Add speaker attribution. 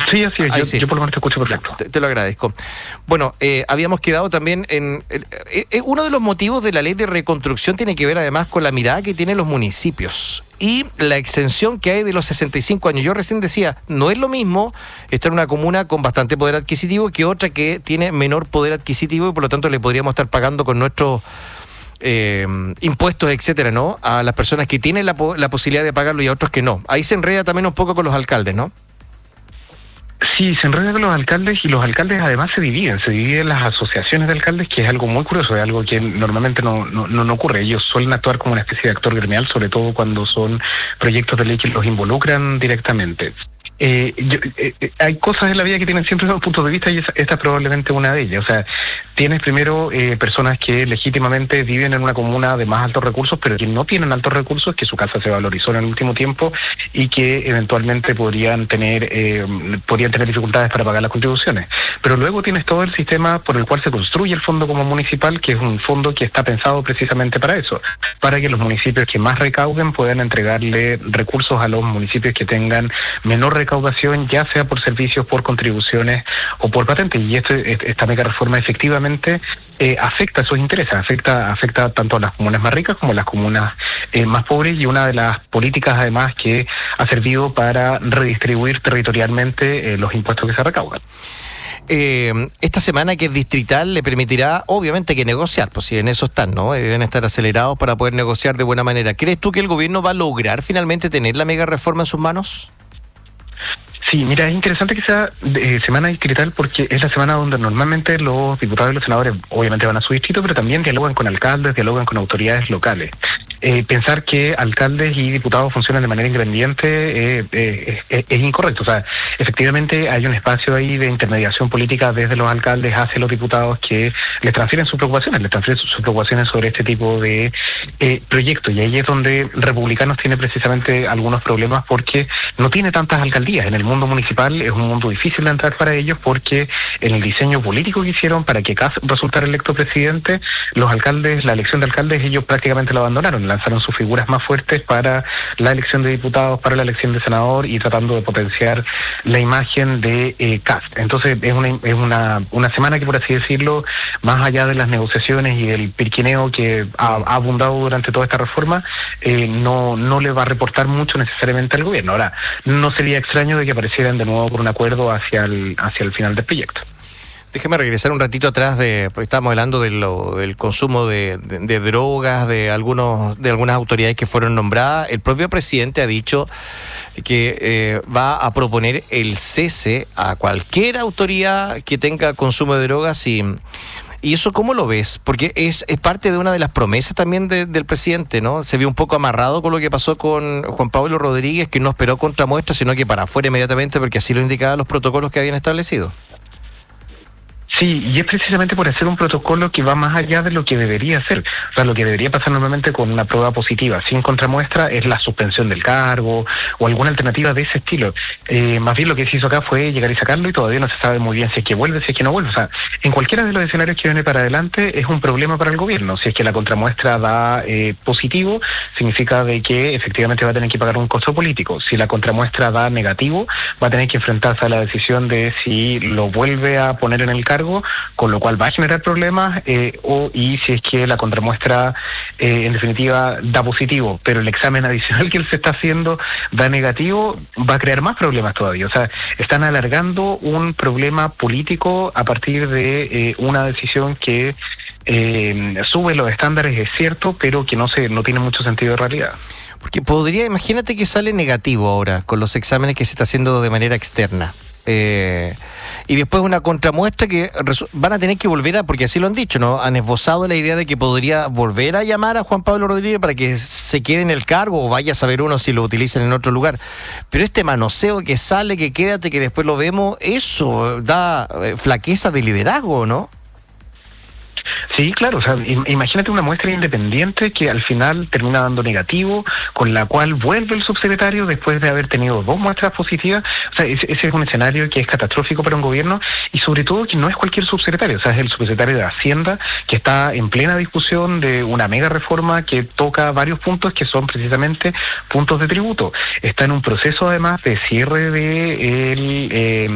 Speaker 1: Sí, así es.
Speaker 2: Sí.
Speaker 1: Yo por lo menos te escucho perfecto.
Speaker 2: Te lo agradezco. Bueno, habíamos quedado también en... uno de los motivos de la ley de reconstrucción tiene que ver además con la mirada que tienen los municipios y la exención que hay de los 65 años. Yo recién decía, no es lo mismo estar en una comuna con bastante poder adquisitivo que otra que tiene menor poder adquisitivo y por lo tanto le podríamos estar pagando con nuestros impuestos, etcétera, ¿no? A las personas que tienen la posibilidad de pagarlo y a otros que no. Ahí se enreda también un poco con los alcaldes, ¿no?
Speaker 1: Sí, se enredan con los alcaldes y los alcaldes además se dividen las asociaciones de alcaldes, que es algo muy curioso, es algo que normalmente no ocurre. Ellos suelen actuar como una especie de actor gremial, sobre todo cuando son proyectos de ley que los involucran directamente. Hay cosas en la vida que tienen siempre dos puntos de vista y esta es probablemente una de ellas. O sea, tienes primero personas que legítimamente viven en una comuna de más altos recursos, pero que no tienen altos recursos, que su casa se valorizó en el último tiempo y que eventualmente podrían tener dificultades para pagar las contribuciones. Pero luego tienes todo el sistema por el cual se construye el fondo como municipal, que es un fondo que está pensado precisamente para eso, para que los municipios que más recauden puedan entregarle recursos a los municipios que tengan menor recaudación, ya sea por servicios, por contribuciones o por patentes. Y esta mega reforma efectivamente afecta esos intereses, afecta tanto a las comunas más ricas como a las comunas más pobres, y una de las políticas además que ha servido para redistribuir territorialmente los impuestos que se recaudan.
Speaker 2: Esta semana que es distrital le permitirá obviamente que negociar, pues si en eso están, ¿no? Deben estar acelerados para poder negociar de buena manera. ¿Crees tú que el gobierno va a lograr finalmente tener la mega reforma en sus manos?
Speaker 1: Sí, mira, es interesante que sea semana distrital porque es la semana donde normalmente los diputados y los senadores obviamente van a su distrito, pero también dialogan con alcaldes, dialogan con autoridades locales. Pensar que alcaldes y diputados funcionan de manera independiente es incorrecto. O sea, efectivamente hay un espacio ahí de intermediación política desde los alcaldes hacia los diputados que les transfieren sus preocupaciones sobre este tipo de proyectos. Y ahí es donde Republicanos tiene precisamente algunos problemas porque no tiene tantas alcaldías. En el mundo municipal es un mundo difícil de entrar para ellos porque en el diseño político que hicieron para que Kast resultara electo presidente, los alcaldes, la elección de alcaldes, ellos prácticamente la abandonaron, lanzaron sus figuras más fuertes para la elección de diputados, para la elección de senador y tratando de potenciar la imagen de Kast. Entonces es una semana que, por así decirlo, más allá de las negociaciones y del pirquineo que ha abundado durante toda esta reforma, no le va a reportar mucho necesariamente al gobierno. Ahora, no sería extraño de que aparecieran de nuevo por un acuerdo hacia el final del proyecto.
Speaker 2: Déjeme regresar un ratito atrás porque estábamos hablando del consumo de drogas, de algunas autoridades que fueron nombradas. El propio presidente ha dicho que va a proponer el cese a cualquier autoridad que tenga consumo de drogas ¿Y eso cómo lo ves? Porque es parte de una de las promesas también del presidente, ¿no? Se vio un poco amarrado con lo que pasó con Juan Pablo Rodríguez, que no esperó contramuestra, sino que para afuera inmediatamente, porque así lo indicaban los protocolos que habían establecido.
Speaker 1: Sí, y es precisamente por hacer un protocolo que va más allá de lo que debería hacer. O sea, lo que debería pasar normalmente con una prueba positiva sin contramuestra es la suspensión del cargo o alguna alternativa de ese estilo. Más bien lo que se hizo acá fue llegar y sacarlo y todavía no se sabe muy bien si es que vuelve, si es que no vuelve. O sea, en cualquiera de los escenarios que viene para adelante es un problema para el gobierno. Si es que la contramuestra da positivo, significa de que efectivamente va a tener que pagar un costo político. Si la contramuestra da negativo, va a tener que enfrentarse a la decisión de si lo vuelve a poner en el cargo, con lo cual va a generar problemas, y si es que la contramuestra en definitiva da positivo, pero el examen adicional que él se está haciendo da negativo, va a crear más problemas todavía. O sea, están alargando un problema político a partir de una decisión que sube los estándares, es cierto, pero que no tiene mucho sentido de realidad.
Speaker 2: Porque imagínate que sale negativo ahora con los exámenes que se está haciendo de manera externa. Y después una contramuestra que van a tener que volver porque así lo han dicho, ¿no? Han esbozado la idea de que podría volver a llamar a Juan Pablo Rodríguez para que se quede en el cargo o vaya a saber uno si lo utilizan en otro lugar. Pero este manoseo que sale, que quédate, que después lo vemos, eso da flaqueza de liderazgo, ¿no?
Speaker 1: Sí, claro, o sea, imagínate una muestra independiente que al final termina dando negativo, con la cual vuelve el subsecretario después de haber tenido 2 muestras positivas. O sea, ese es un escenario que es catastrófico para un gobierno y sobre todo que no es cualquier subsecretario, o sea, es el subsecretario de Hacienda que está en plena discusión de una mega reforma que toca varios puntos que son precisamente puntos de tributo. Está en un proceso además de cierre de